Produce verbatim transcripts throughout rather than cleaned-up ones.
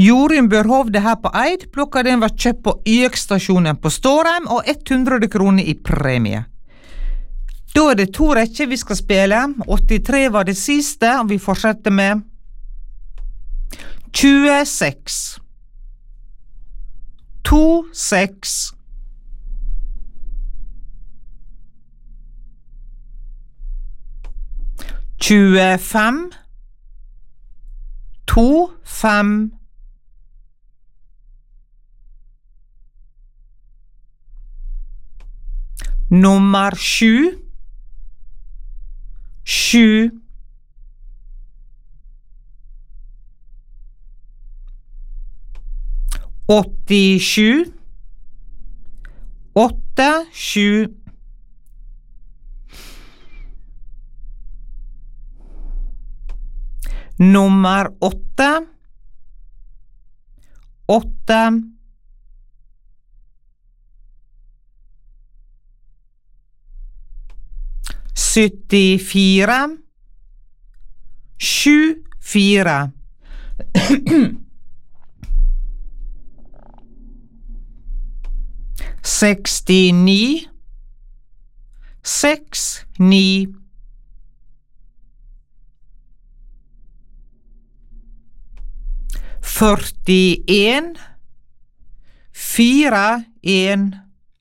Jorunn Børhovde her på Eid. Klokka den var kjøpt på Y X-stasjonen på Stårheim og hundre kroner i premie. Da er det to rekker vi skal spille. åttitre var det siste, og vi fortsetter med tjueseks. To, seks. tjuefem. To, fem. Nummer sju. Sju. åttisju. Åtte, sju. Nummer åtte. Åtte. syttifire. Sju, fire. sekstini. Seks, ni. førtien. Fire, en.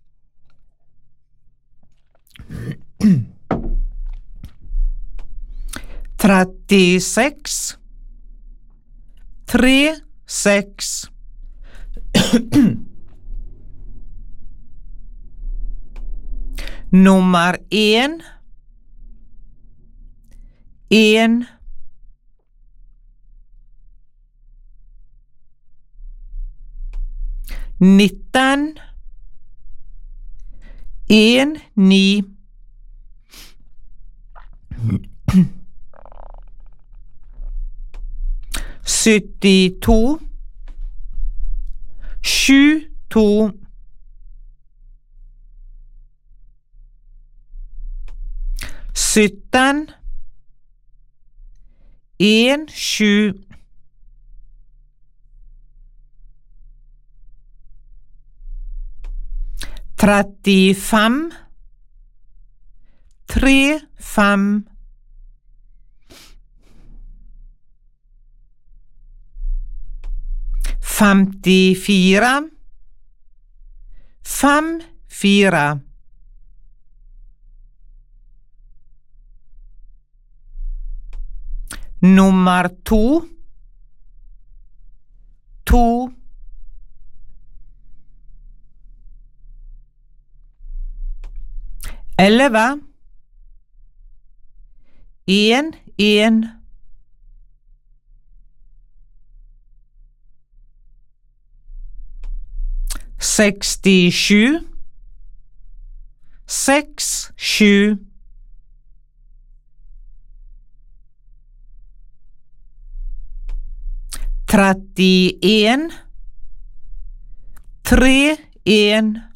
trettiseks. Tre, seks. Nummer en. En. Nitten. En, ni. syttito. Sju, to. sytten. En, sju. trettifem. Tre, fem. femtifire. Fem, fire. Nummer to. To. Elleve. En, en. sekstisju. Seks, sju. trettien. Tre, en.